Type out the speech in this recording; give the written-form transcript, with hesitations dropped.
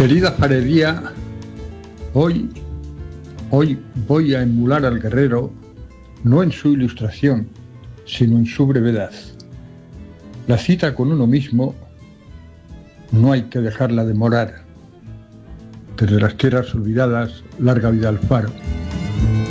Querida Farería, hoy voy a emular al guerrero, no en su ilustración, sino en su brevedad. La cita con uno mismo no hay que dejarla demorar. Desde las tierras olvidadas, larga vida al faro.